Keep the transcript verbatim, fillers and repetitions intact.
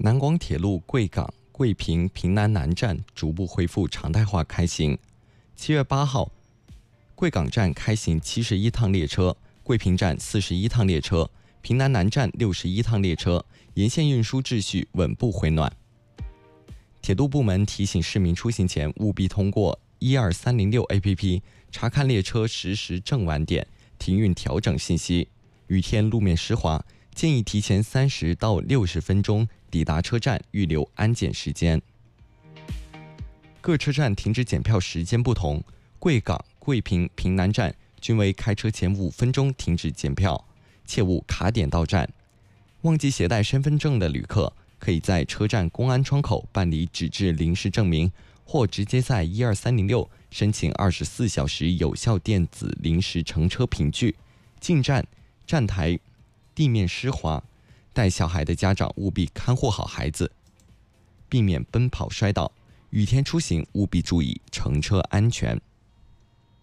南广铁路贵港、贵平、平南南站逐步恢复常态化开行。七月八号，贵港站开行七十一趟列车，贵平站四十一趟列车，平南南站六十一趟列车，沿线运输秩序稳步回暖。铁路部门提醒市民出行前务必通过一二三零六 A P P 查看列车实时正晚点、停运调整信息。雨天路面湿滑，建议提前三十到六十分钟抵达车站，预留安检时间。各车站停止检票时间不同，贵港、贵平、平南站均为开车前五分钟停止检票，切勿卡点到站。忘记携带身份证的旅客，可以在车站公安窗口办理纸质临时证明，或直接在一二三零六申请二十四小时有效电子临时乘车凭据。进站、站台地面湿滑，带小孩的家长务必看护好孩子，避免奔跑摔倒。雨天出行务必注意乘车安全。